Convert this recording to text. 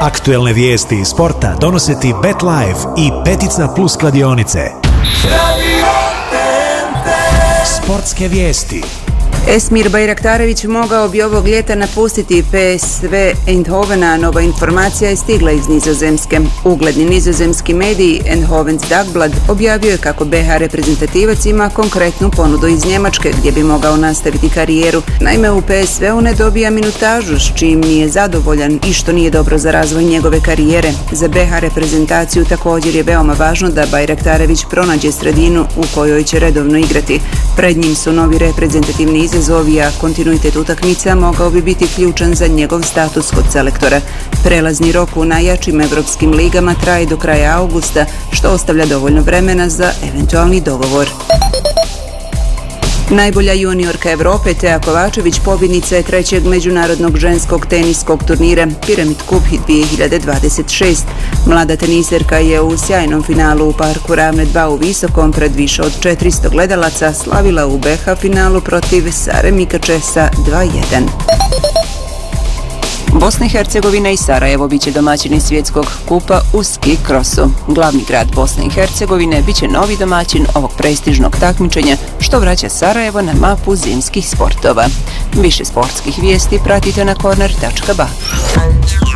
Aktuelne vijesti iz sporta donose ti BetLife i Petica Plus kladionice. Sportske vijesti. Esmir Bajraktarević mogao bi ovog ljeta napustiti PSV Eindhovena. Nova informacija je stigla iz Nizozemske. Ugledni nizozemski mediji Eindhovens Dagblad objavio je kako BH reprezentativac ima konkretnu ponudu iz Njemačke gdje bi mogao nastaviti karijeru. Naime, u PSV-u ne dobija minutažu, s čim nije zadovoljan i što nije dobro za razvoj njegove karijere. Za BH reprezentaciju također je veoma važno da Bajraktarević pronađe sredinu u kojoj će redovno igrati. Pred njim su novi reprezentativni izazovi, a kontinuitet utakmica mogao bi biti ključan za njegov status kod selektora. Prelazni rok u najjačim evropskim ligama traje do kraja augusta, što ostavlja dovoljno vremena za eventualni dogovor. Najbolja juniorka Evrope Teja Kovačević pobjednica je trećeg međunarodnog ženskog teniskog turnira Pyramid Cup 2026. Mlada teniserka je u sjajnom finalu u parku Ravne 2 u Visokom pred više od 400 gledalaca slavila u BH finalu protiv Sare Mikače sa 2:1. Bosna i Hercegovina i Sarajevo biće domaćini svjetskog kupa u ski krosu. Glavni grad Bosne i Hercegovine biće novi domaćin ovog prestižnog takmičenja, što vraća Sarajevo na mapu zimskih sportova. Više sportskih vijesti pratite na corner.ba.